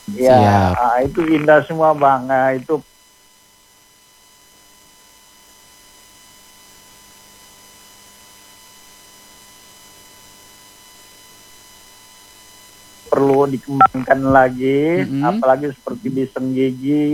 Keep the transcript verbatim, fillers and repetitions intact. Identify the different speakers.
Speaker 1: Iya,
Speaker 2: Siap.
Speaker 1: ah, itu indah semua Bang, ah, itu perlu dikembangkan lagi,
Speaker 2: Mhm.
Speaker 1: apalagi seperti di Senggigi.